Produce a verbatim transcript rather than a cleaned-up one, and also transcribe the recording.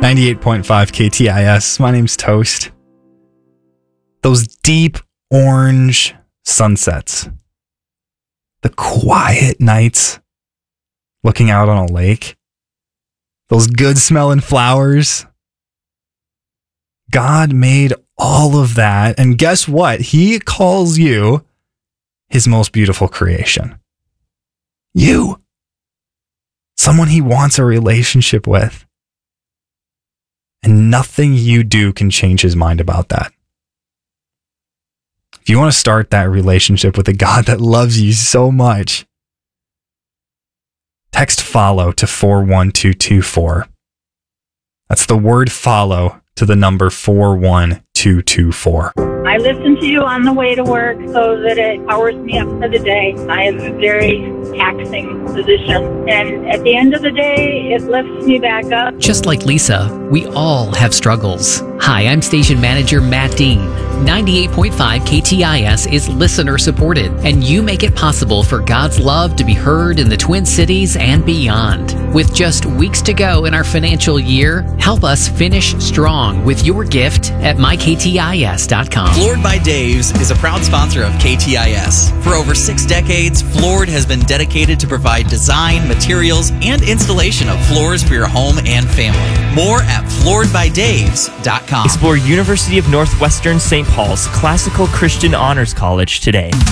ninety-eight point five K T I S. My name's Toast. Those deep orange sunsets. The quiet nights looking out on a lake. Those good smelling flowers. God made all of that. And guess what? He calls you his most beautiful creation. You. Someone he wants a relationship with. And nothing you do can change his mind about that. If you want to start that relationship with a God that loves you so much, text follow to four one two two four. That's the word follow to the number four one two two four. I listen to you on the way to work so that it powers me up for the day. I have a very taxing position, and at the end of the day, it lifts me back up. Just like Lisa, we all have struggles. Hi, I'm station manager Matt Dean. ninety-eight point five K T I S is listener supported, and you make it possible for God's love to be heard in the Twin Cities and beyond. With just weeks to go in our financial year, help us finish strong with your gift at my k t i s dot com. Floored by Dave's is a proud sponsor of K T I S. For over six decades, Floored has been dedicated to provide design, materials, and installation of floors for your home and family. More at floored by daves dot com. Explore University of Northwestern Saint Paul's Classical Christian Honors College today.